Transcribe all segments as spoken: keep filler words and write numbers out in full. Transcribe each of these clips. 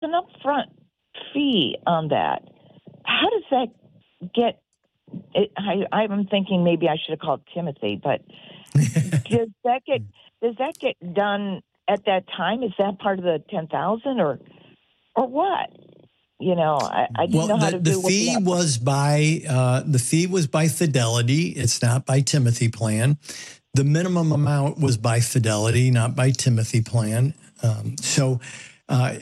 an upfront fee on that. How does that get? It, I, I'm thinking maybe I should have called Timothy, but does that get does that get done at that time? Is that part of the ten thousand or or what? You know, I, I didn't well, know how the, to the do fee what was by uh, the fee was by Fidelity. It's not by Timothy Plan. The minimum amount was by Fidelity, not by Timothy Plan. Um, so. Uh,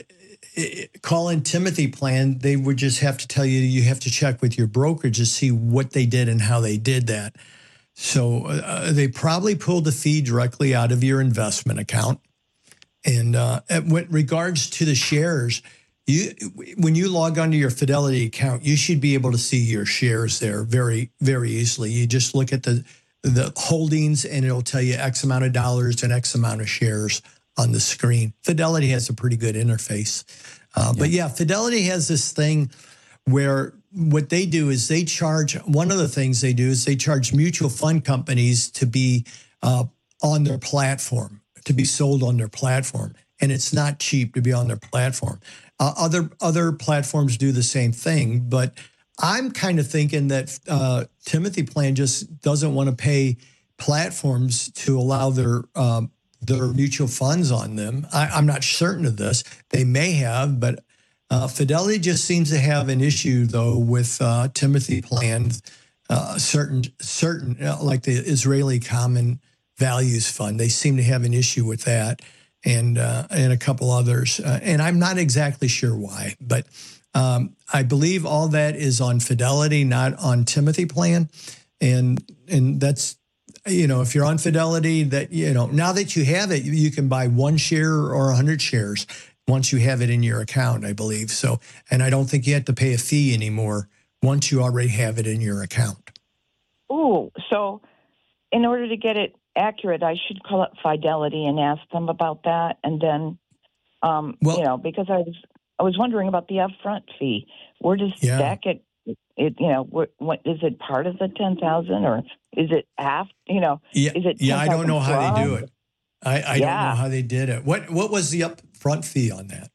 Call in Timothy Plan, they would just have to tell you you have to check with your brokerage to see what they did and how they did that. So uh, they probably pulled the fee directly out of your investment account. And uh, with regards to the shares, you when you log onto your Fidelity account, you should be able to see your shares there very, very easily. You just look at the the holdings and it'll tell you X amount of dollars and X amount of shares on the screen. Fidelity has a pretty good interface. Uh, yeah. But yeah, Fidelity has this thing where what they do is they charge, one of the things they do is they charge mutual fund companies to be uh, on their platform, to be sold on their platform. And it's not cheap to be on their platform. Uh, other, other platforms do the same thing, but I'm kind of thinking that uh, Timothy Plan just doesn't want to pay platforms to allow their um, their mutual funds on them. I, I'm not certain of this. They may have, but uh, Fidelity just seems to have an issue, though, with uh, Timothy Plan, uh, certain, certain uh, like the Israeli Common Values Fund. They seem to have an issue with that, and uh, and a couple others. Uh, and I'm not exactly sure why, but um, I believe all that is on Fidelity, not on Timothy Plan, and and that's. You know, if you're on Fidelity, that, you know, now that you have it, you can buy one share or a hundred shares once you have it in your account, I believe. So, and I don't think you have to pay a fee anymore once you already have it in your account. Ooh, so in order to get it accurate, I should call up Fidelity and ask them about that. And then, um, well, you know, because I was, I was wondering about the upfront fee. Where does yeah. that get? It, you know, what, what is it part of the ten thousand or is it half? You know, yeah, is it? Yeah, I don't know how they do it. I, I yeah. don't know how they did it. What What was the upfront fee on that?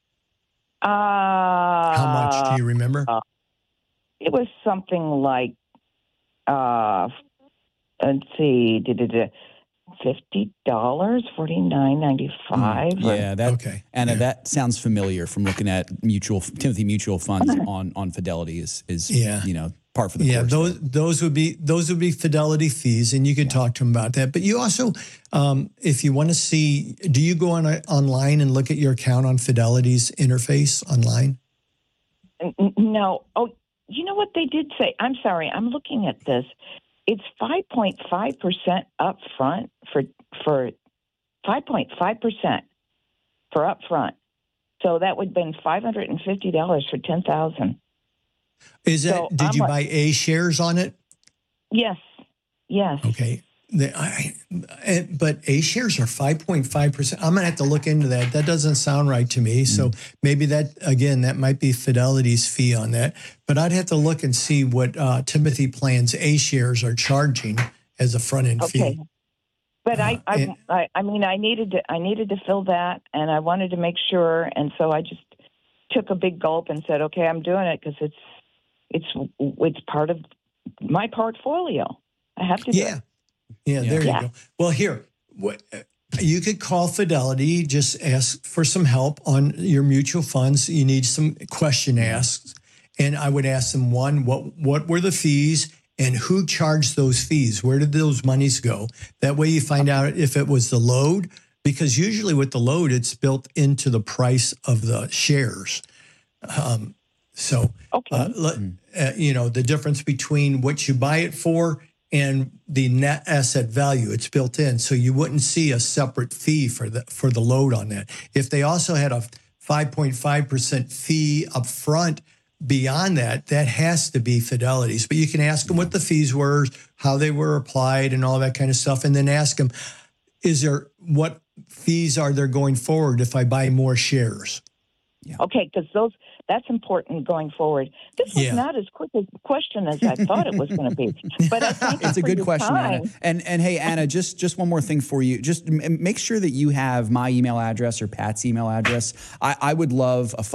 Uh, how much do you remember? Uh, it was something like, uh, let's see, did it fifty dollars, forty nine ninety five. Mm, yeah, that okay. Anna, yeah. that sounds familiar from looking at mutual Timothy mutual funds on on Fidelity is is yeah. you know part for the yeah course. those there. those would be those would be Fidelity fees, and you could yeah. talk to them about that. But you also, um, if you want to see, do you go on a, online and look at your account on Fidelity's interface online? No. Oh, you know what they did say? I'm sorry, I'm looking at this. It's five point five percent up front for for five point five percent for up front. So that would have been five hundred fifty dollars for ten thousand dollars. Is that, so did I'm you a, buy A shares on it? Yes. Yes. Okay. The, I, but A shares are five point five percent. I'm going to have to look into that. That doesn't sound right to me. Mm. So maybe that, again, that might be Fidelity's fee on that. But I'd have to look and see what uh, Timothy Plan's A shares are charging as a front-end okay. fee. But uh, I, I, and, I, I mean, I needed to, I needed to fill that, and I wanted to make sure, and so I just took a big gulp and said, "Okay, I'm doing it because it's, it's, it's part of my portfolio. I have to do yeah. it." Yeah, there yeah. you go. Well, here, what, you could call Fidelity, just ask for some help on your mutual funds. You need some question asks. And I would ask them, one, what what were the fees and who charged those fees? Where did those monies go? That way you find out if it was the load, because usually with the load, it's built into the price of the shares. Um, so, okay. uh, let, uh, you know, the difference between what you buy it for and the net asset value, it's built in. So you wouldn't see a separate fee for the for the load on that. If they also had a five point five percent fee up front beyond that, that has to be Fidelity's. But you can ask them what the fees were, how they were applied, and all that kind of stuff. And then ask them, is there, what fees are there going forward if I buy more shares? Yeah. Okay, because those that's important going forward. This was yeah. not as quick a question as I thought it was going to be, but I think it's a good question, time. Anna. And and hey, Anna, just just one more thing for you. Just m- make sure that you have my email address or Pat's email address. I, I would love a